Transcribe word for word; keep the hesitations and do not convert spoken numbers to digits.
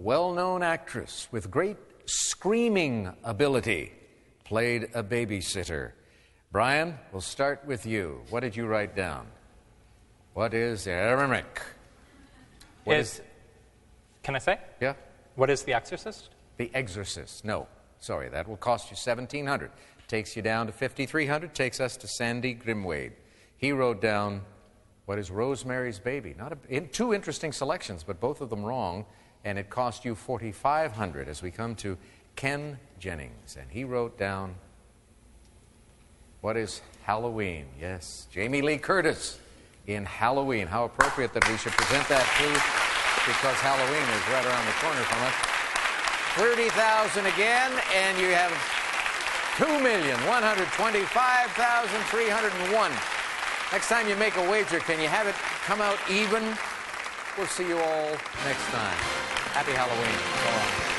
well-known actress with great screaming ability played a babysitter. Brian, we'll start with you. What did you write down? What is Aramaic? What is, is... Can I say? Yeah? What is The Exorcist? The Exorcist. No. Sorry, that will cost you seventeen hundred dollars. Takes you down to fifty-three hundred dollars. Takes us to Sandy Grimwade. He wrote down, what is Rosemary's Baby? Not a, in, two interesting selections, but both of them wrong. And it cost you forty-five hundred dollars as we come to Ken Jennings. And he wrote down, what is Halloween? Yes, Jamie Lee Curtis in Halloween. How appropriate that we should present that, please, because Halloween is right around the corner from us. thirty thousand again, and you have two million one hundred twenty-five thousand three hundred one. Next time you make a wager, can you have it come out even? We'll see you all next time. Happy Halloween. So long.